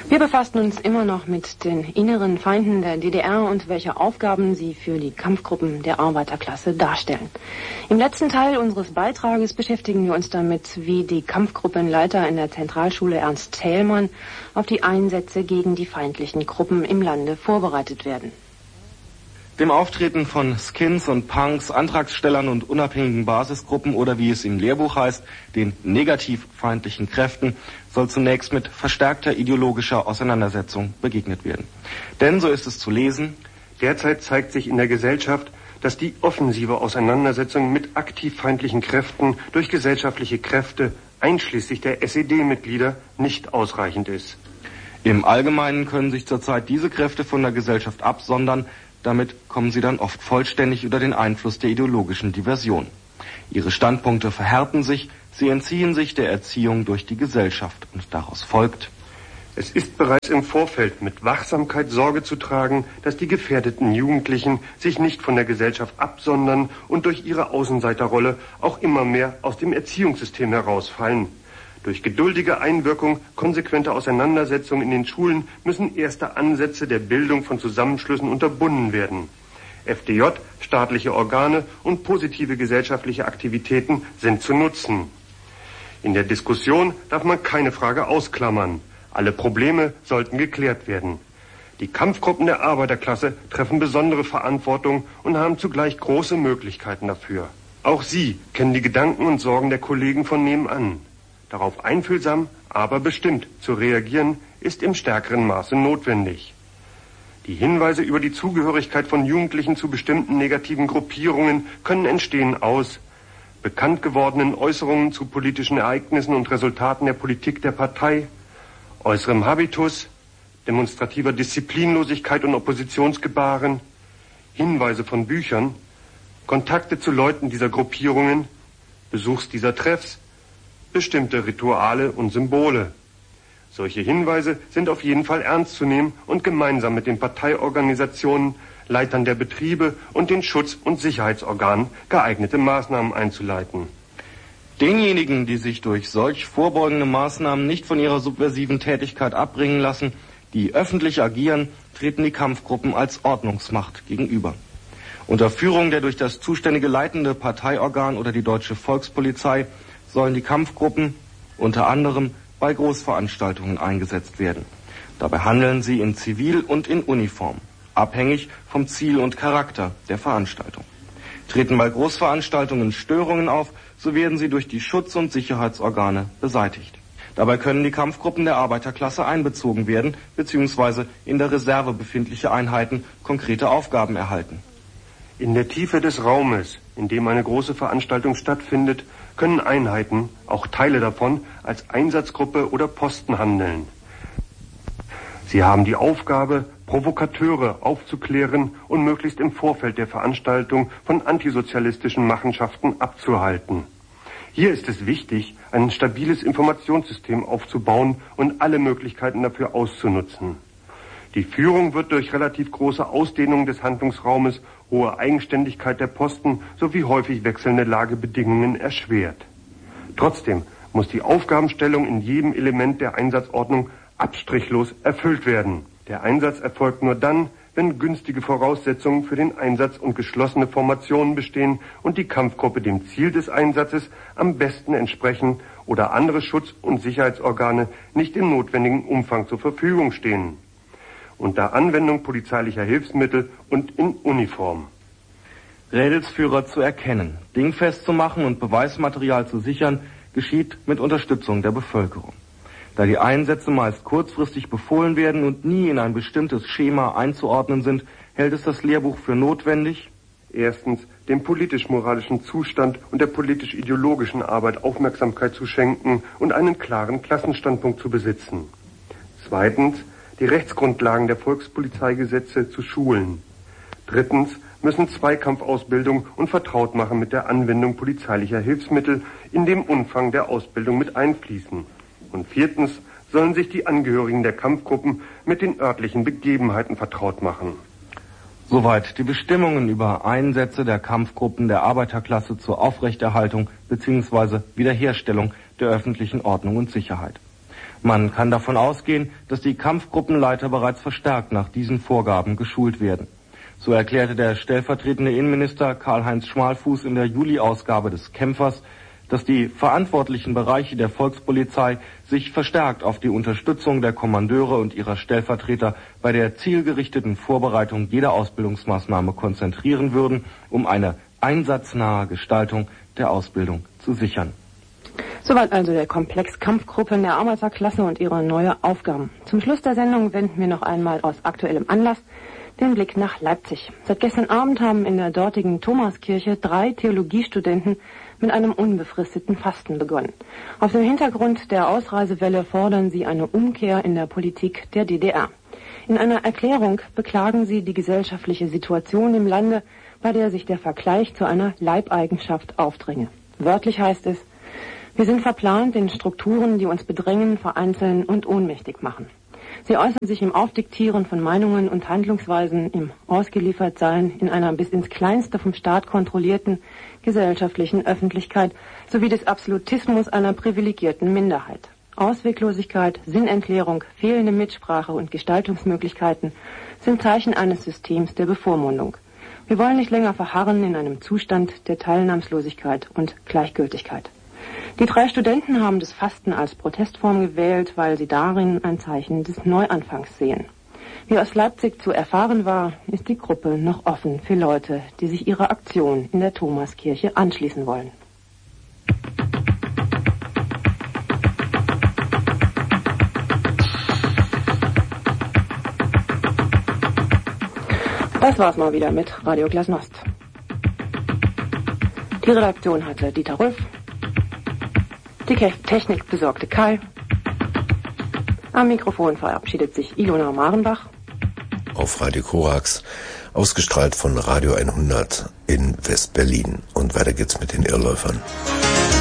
Wir befassen uns immer noch mit den inneren Feinden der DDR und welche Aufgaben sie für die Kampfgruppen der Arbeiterklasse darstellen. Im letzten Teil unseres Beitrages beschäftigen wir uns damit, wie die Kampfgruppenleiter in der Zentralschule Ernst Thälmann auf die Einsätze gegen die feindlichen Gruppen im Lande vorbereitet werden. Dem Auftreten von Skins und Punks, Antragstellern und unabhängigen Basisgruppen oder wie es im Lehrbuch heißt, den negativ feindlichen Kräften, soll zunächst mit verstärkter ideologischer Auseinandersetzung begegnet werden. Denn, so ist es zu lesen, derzeit zeigt sich in der Gesellschaft, dass die offensive Auseinandersetzung mit aktiv feindlichen Kräften durch gesellschaftliche Kräfte, einschließlich der SED-Mitglieder, nicht ausreichend ist. Im Allgemeinen können sich zurzeit diese Kräfte von der Gesellschaft absondern. Damit kommen sie dann oft vollständig unter den Einfluss der ideologischen Diversion. Ihre Standpunkte verhärten sich, sie entziehen sich der Erziehung durch die Gesellschaft. Und daraus folgt: Es ist bereits im Vorfeld mit Wachsamkeit Sorge zu tragen, dass die gefährdeten Jugendlichen sich nicht von der Gesellschaft absondern und durch ihre Außenseiterrolle auch immer mehr aus dem Erziehungssystem herausfallen. Durch geduldige Einwirkung, konsequente Auseinandersetzung in den Schulen müssen erste Ansätze der Bildung von Zusammenschlüssen unterbunden werden. FDJ, staatliche Organe und positive gesellschaftliche Aktivitäten sind zu nutzen. In der Diskussion darf man keine Frage ausklammern. Alle Probleme sollten geklärt werden. Die Kampfgruppen der Arbeiterklasse treffen besondere Verantwortung und haben zugleich große Möglichkeiten dafür. Auch sie kennen die Gedanken und Sorgen der Kollegen von nebenan. Darauf einfühlsam, aber bestimmt zu reagieren, ist im stärkeren Maße notwendig. Die Hinweise über die Zugehörigkeit von Jugendlichen zu bestimmten negativen Gruppierungen können entstehen aus bekannt gewordenen Äußerungen zu politischen Ereignissen und Resultaten der Politik der Partei, äußerem Habitus, demonstrativer Disziplinlosigkeit und Oppositionsgebaren, Hinweise von Büchern, Kontakte zu Leuten dieser Gruppierungen, Besuchs dieser Treffs, bestimmte Rituale und Symbole. Solche Hinweise sind auf jeden Fall ernst zu nehmen und gemeinsam mit den Parteiorganisationen, Leitern der Betriebe und den Schutz- und Sicherheitsorganen geeignete Maßnahmen einzuleiten. Denjenigen, die sich durch solch vorbeugende Maßnahmen nicht von ihrer subversiven Tätigkeit abbringen lassen, die öffentlich agieren, treten die Kampfgruppen als Ordnungsmacht gegenüber. Unter Führung der durch das zuständige leitende Parteiorgan oder die Deutsche Volkspolizei sollen die Kampfgruppen unter anderem bei Großveranstaltungen eingesetzt werden. Dabei handeln sie in Zivil und in Uniform, abhängig vom Ziel und Charakter der Veranstaltung. Treten bei Großveranstaltungen Störungen auf, so werden sie durch die Schutz- und Sicherheitsorgane beseitigt. Dabei können die Kampfgruppen der Arbeiterklasse einbezogen werden, bzw. in der Reserve befindliche Einheiten konkrete Aufgaben erhalten. In der Tiefe des Raumes, in dem eine große Veranstaltung stattfindet, können Einheiten, auch Teile davon, als Einsatzgruppe oder Posten handeln. Sie haben die Aufgabe, Provokateure aufzuklären und möglichst im Vorfeld der Veranstaltung von antisozialistischen Machenschaften abzuhalten. Hier ist es wichtig, ein stabiles Informationssystem aufzubauen und alle Möglichkeiten dafür auszunutzen. Die Führung wird durch relativ große Ausdehnung des Handlungsraumes, hohe Eigenständigkeit der Posten sowie häufig wechselnde Lagebedingungen erschwert. Trotzdem muss die Aufgabenstellung in jedem Element der Einsatzordnung abstrichlos erfüllt werden. Der Einsatz erfolgt nur dann, wenn günstige Voraussetzungen für den Einsatz und geschlossene Formationen bestehen und die Kampfgruppe dem Ziel des Einsatzes am besten entsprechen oder andere Schutz- und Sicherheitsorgane nicht im notwendigen Umfang zur Verfügung stehen. Unter Anwendung polizeilicher Hilfsmittel und in Uniform. Rädelsführer zu erkennen, dingfest zu machen und Beweismaterial zu sichern, geschieht mit Unterstützung der Bevölkerung. Da die Einsätze meist kurzfristig befohlen werden und nie in ein bestimmtes Schema einzuordnen sind, hält es das Lehrbuch für notwendig, erstens, dem politisch-moralischen Zustand und der politisch-ideologischen Arbeit Aufmerksamkeit zu schenken und einen klaren Klassenstandpunkt zu besitzen. Zweitens, die Rechtsgrundlagen der Volkspolizeigesetze zu schulen. Drittens müssen Zweikampfausbildung und Vertrautmachen mit der Anwendung polizeilicher Hilfsmittel in dem Umfang der Ausbildung mit einfließen. Und viertens sollen sich die Angehörigen der Kampfgruppen mit den örtlichen Begebenheiten vertraut machen. Soweit die Bestimmungen über Einsätze der Kampfgruppen der Arbeiterklasse zur Aufrechterhaltung bzw. Wiederherstellung der öffentlichen Ordnung und Sicherheit. Man kann davon ausgehen, dass die Kampfgruppenleiter bereits verstärkt nach diesen Vorgaben geschult werden. So erklärte der stellvertretende Innenminister Karl-Heinz Schmalfuß in der Juli-Ausgabe des Kämpfers, dass die verantwortlichen Bereiche der Volkspolizei sich verstärkt auf die Unterstützung der Kommandeure und ihrer Stellvertreter bei der zielgerichteten Vorbereitung jeder Ausbildungsmaßnahme konzentrieren würden, um eine einsatznahe Gestaltung der Ausbildung zu sichern. Soweit also der Komplex Kampfgruppen der Arbeiterklasse und ihre neue Aufgaben. Zum Schluss der Sendung wenden wir noch einmal aus aktuellem Anlass den Blick nach Leipzig. Seit gestern Abend haben in der dortigen Thomaskirche 3 Theologiestudenten mit einem unbefristeten Fasten begonnen. Auf dem Hintergrund der Ausreisewelle fordern sie eine Umkehr in der Politik der DDR. In einer Erklärung beklagen sie die gesellschaftliche Situation im Lande, bei der sich der Vergleich zu einer Leibeigenschaft aufdränge. Wörtlich heißt es: Wir sind verplant in Strukturen, die uns bedrängen, vereinzeln und ohnmächtig machen. Sie äußern sich im Aufdiktieren von Meinungen und Handlungsweisen, im Ausgeliefertsein in einer bis ins Kleinste vom Staat kontrollierten gesellschaftlichen Öffentlichkeit sowie des Absolutismus einer privilegierten Minderheit. Ausweglosigkeit, Sinnentleerung, fehlende Mitsprache und Gestaltungsmöglichkeiten sind Zeichen eines Systems der Bevormundung. Wir wollen nicht länger verharren in einem Zustand der Teilnahmslosigkeit und Gleichgültigkeit. Die 3 Studenten haben das Fasten als Protestform gewählt, weil sie darin ein Zeichen des Neuanfangs sehen. Wie aus Leipzig zu erfahren war, ist die Gruppe noch offen für Leute, die sich ihrer Aktion in der Thomaskirche anschließen wollen. Das war's mal wieder mit Radio Glasnost. Die Redaktion hatte Dieter Rülf. Die Technik besorgte Kai. Am Mikrofon verabschiedet sich Ilona Marenbach. Auf Radio Korax, ausgestrahlt von Radio 100 in West-Berlin. Und weiter geht's mit den Irrläufern.